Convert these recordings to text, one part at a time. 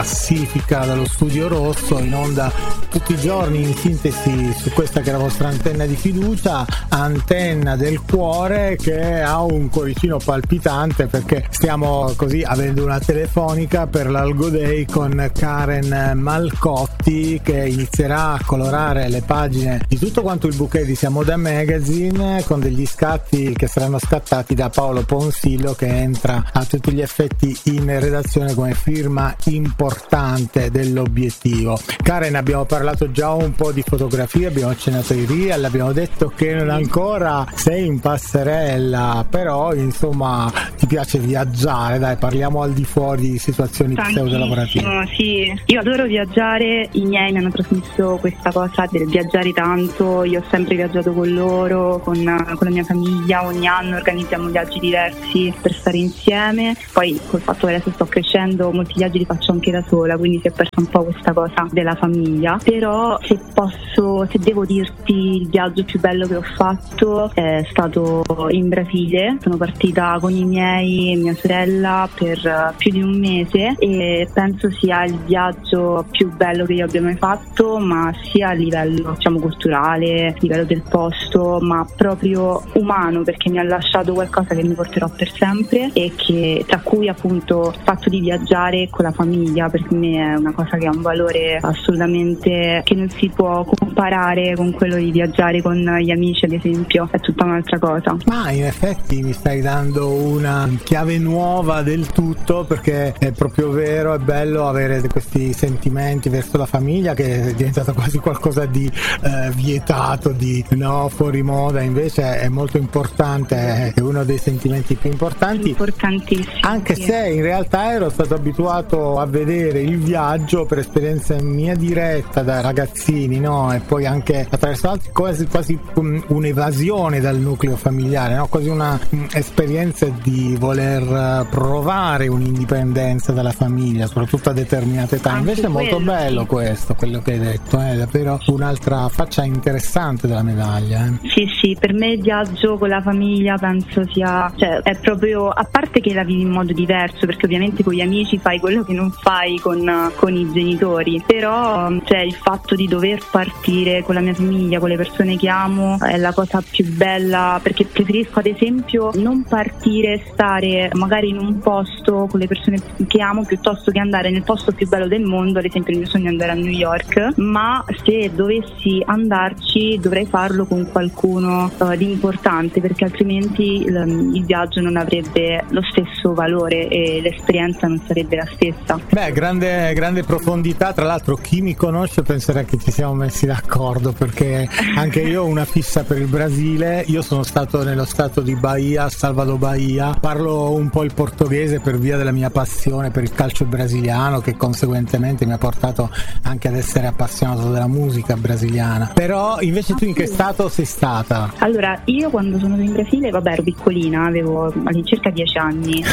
Pacifica dallo Studio Rosso, in onda tutti i giorni in sintesi su questa che è la vostra antenna di fiducia, antenna del cuore che ha un cuoricino palpitante perché stiamo così avendo una telefonica per l'Algo Day con Karen Malcotti, che inizierà a colorare le pagine di tutto quanto il bouquet di Siamo Da Magazine con degli scatti che saranno scattati da Paolo Ponsillo, che entra a tutti gli effetti in redazione come firma importante dell'obiettivo. Karen, abbiamo parlato già un po' di fotografie, abbiamo accennato ai reel, abbiamo detto che non ancora sei in passerella, però insomma ti piace viaggiare, dai, parliamo al di fuori di situazioni pseudo-lavorative. Sì, io adoro viaggiare, i miei mi hanno trasmesso questa cosa del viaggiare tanto, io ho sempre viaggiato con loro, con la mia famiglia, ogni anno organizziamo viaggi diversi per stare insieme, poi col fatto che adesso sto crescendo molti viaggi li faccio anche da sola, quindi si è persa un po' questa cosa della famiglia. Però se devo dirti il viaggio più bello che ho fatto è stato in Brasile. Sono partita con i miei e mia sorella per più di un mese e penso sia il viaggio più bello che io abbia mai fatto, ma sia a livello culturale, a livello del posto, ma proprio umano, perché mi ha lasciato qualcosa che mi porterò per sempre, e che tra cui appunto il fatto di viaggiare con la famiglia per me è una cosa che ha un valore assolutamente che non si può comparare con quello di viaggiare con gli amici, ad esempio, è tutta un'altra cosa. Ma in effetti mi stai dando una chiave nuova del tutto, perché è proprio vero, è bello avere questi sentimenti verso la famiglia, che è diventato quasi qualcosa di vietato, di fuori moda, invece è molto importante, è uno dei sentimenti più importanti, importantissimo, anche se in realtà ero stato abituato a vedere il viaggio per esperienza mia diretta da ragazzini, no? E poi anche attraverso altri, quasi un'evasione dal nucleo familiare, no? Quasi una esperienza di voler provare un'indipendenza dalla famiglia, soprattutto a determinate età. Invece è molto bello questo, quello che hai detto, è davvero un'altra faccia interessante della medaglia. Sì, per me il viaggio con la famiglia penso sia, è proprio, a parte che la vivi in modo diverso, perché ovviamente con gli amici fai quello che non fai con i genitori, però il fatto di dover partire con la mia famiglia, con le persone che amo, è la cosa più bella, perché preferisco ad esempio non partire, stare magari in un posto con le persone che amo piuttosto che andare nel posto più bello del mondo. Ad esempio il mio sogno è andare a New York, ma se dovessi andarci dovrei farlo con qualcuno di importante, perché altrimenti il viaggio non avrebbe lo stesso valore e l'esperienza non sarebbe la stessa. Beh, grande profondità. Tra l'altro chi mi conosce penserà che ci siamo messi d'accordo, perché anche io ho una fissa per il Brasile. Io sono stato nello stato di Bahia, Salvador Bahia, parlo un po' il portoghese per via della mia passione per il calcio brasiliano, che conseguentemente mi ha portato anche ad essere appassionato della musica brasiliana. Però invece tu in che stato sei stata? Allora, io quando sono in Brasile, ero piccolina, avevo all'incirca 10 anni,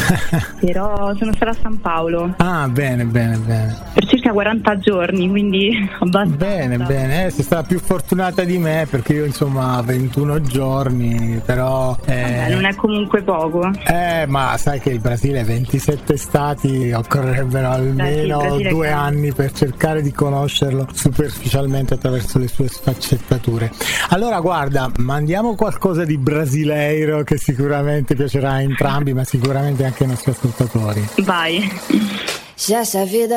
però sono stata a San Paolo. Ah, bene. Per circa 40 giorni, quindi abbastanza. Bene, sei stata più fortunata di me, perché io insomma 21 giorni, però non è comunque poco. Ma sai che il Brasile 27 stati, occorrerebbero almeno 2 anni per cercare di conoscerlo superficialmente attraverso le sue sfaccettature. Allora guarda, mandiamo qualcosa di brasileiro che sicuramente piacerà a entrambi, ma sicuramente anche ai nostri ascoltatori. Vai. Já sabia